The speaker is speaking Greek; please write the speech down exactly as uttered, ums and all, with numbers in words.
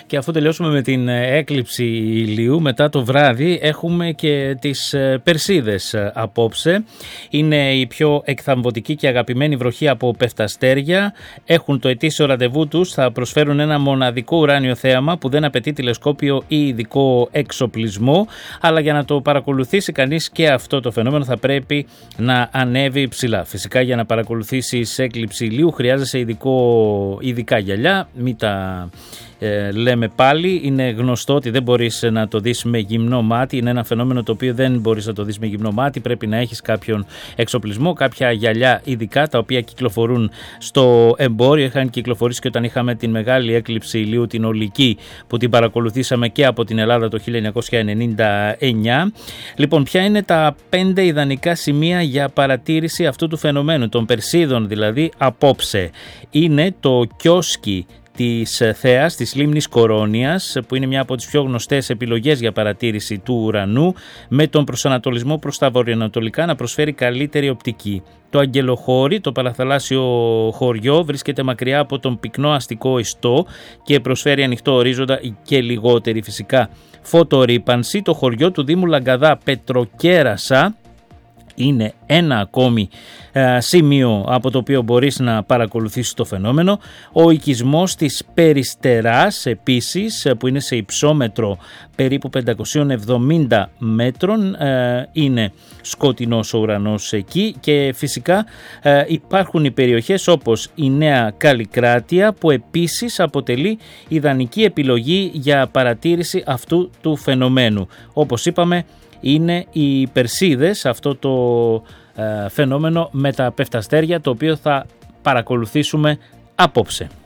Και αφού τελειώσουμε με την έκλειψη ηλίου, μετά το βράδυ έχουμε και τις Περσίδες απόψε. Είναι η πιο εκθαμβωτική και αγαπημένη βροχή από πεφταστέρια. Έχουν το ετήσιο ραντεβού τους, θα προσφέρουν ένα μοναδικό ουράνιο θέαμα που δεν απαιτεί τηλεσκόπιο ή ειδικό εξοπλισμό, αλλά για να το παρακολουθήσει κανείς και αυτό το φαινόμενο θα πρέπει να ανέβει ψηλά. Φυσικά για να παρακολουθήσεις έκλειψη ηλίου χρειάζεσαι ειδικό, ειδικά γυαλιά, μην τα ε, λέμε πάλι. Είναι γνωστό ότι δεν μπορείς να το δεις με γυμνό μάτι, είναι ένα φαινόμενο το οποίο δεν μπορείς να το δεις με γυμνό μάτι, πρέπει να έχεις κάποιον εξοπλισμό, κάποια γυαλιά ειδικά τα οποία κυκλοφορούν στο εμπόριο. Είχαν κυκλοφορήσει και όταν είχαμε την μεγάλη έκλειψη ηλίου την ολική που την παρακολουθήσαμε και από την Ελλάδα το χίλια εννιακόσια ενενήντα εννιά. Λοιπόν, ποια είναι τα πέντε ιδανικά σημεία για παρατήρηση αυτού του φαινομένου, των Περσίδων δηλαδή, απόψε? Είναι το κιόσκι της Θέας, της λίμνης Κορώνιας, που είναι μια από τις πιο γνωστές επιλογές για παρατήρηση του ουρανού, με τον προσανατολισμό προς τα βορειοανατολικά να προσφέρει καλύτερη οπτική. Το Αγγελοχώρι, το παραθαλάσσιο χωριό, βρίσκεται μακριά από τον πυκνό αστικό ιστό και προσφέρει ανοιχτό ορίζοντα και λιγότερη φυσικά φωτορύπανση. Το χωριό του Δήμου Λαγκαδά, Πετροκέρασα, είναι ένα ακόμη ε, σημείο από το οποίο μπορείς να παρακολουθήσεις το φαινόμενο. Ο οικισμός της Περιστεράς επίσης, που είναι σε υψόμετρο περίπου πεντακόσια εβδομήντα μέτρων, ε, είναι σκοτεινός ο ουρανός εκεί. Και φυσικά ε, υπάρχουν οι περιοχές όπως η Νέα Καλλικράτεια, που επίσης αποτελεί ιδανική επιλογή για παρατήρηση αυτού του φαινομένου. Όπως είπαμε, είναι οι Περσίδες, αυτό το ε, φαινόμενο με τα πεφταστέρια, το οποίο θα παρακολουθήσουμε απόψε.